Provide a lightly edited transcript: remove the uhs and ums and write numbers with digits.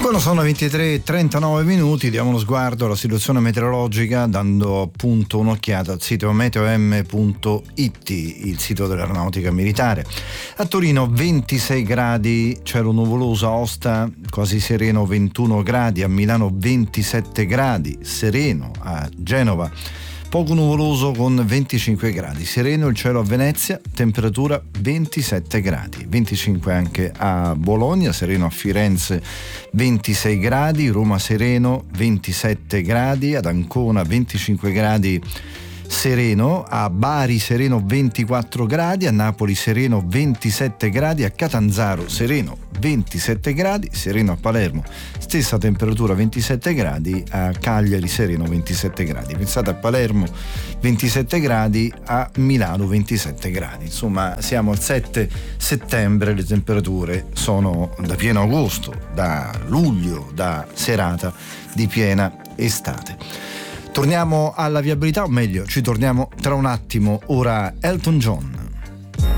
Bueno, sono 23:39 minuti, diamo uno sguardo alla situazione meteorologica dando appunto un'occhiata al sito meteom.it, il sito dell'aeronautica militare. A Torino 26 gradi, cielo nuvoloso, a Aosta quasi sereno 21 gradi, a Milano 27 gradi, sereno, a Genova poco nuvoloso con 25 gradi, sereno il cielo a Venezia, temperatura 27 gradi, 25 anche a Bologna, sereno a Firenze 26 gradi, Roma sereno 27 gradi, ad Ancona 25 gradi sereno, a Bari sereno 24 gradi, a Napoli sereno 27 gradi, a Catanzaro sereno 27 gradi, sereno a Palermo stessa temperatura 27 gradi, a Cagliari sereno 27 gradi. Pensate, a Palermo 27 gradi, a Milano 27 gradi. Insomma, siamo al 7 settembre, le temperature sono da pieno agosto, da luglio, da serata di piena estate. Torniamo alla viabilità, o meglio, ci torniamo tra un attimo. Ora Elton John.